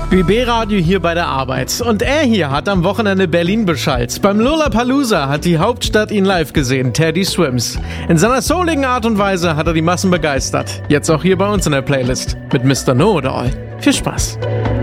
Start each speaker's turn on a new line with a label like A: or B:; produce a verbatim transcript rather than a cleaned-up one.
A: B B-Radio hier bei der Arbeit. Und er hier hat am Wochenende Berlin beschallt. Beim Lollapalooza hat die Hauptstadt ihn live gesehen, Teddy Swims. In seiner souligen Art und Weise hat er die Massen begeistert. Jetzt auch hier bei uns in der Playlist mit Mister Know-It-All. Viel Spaß.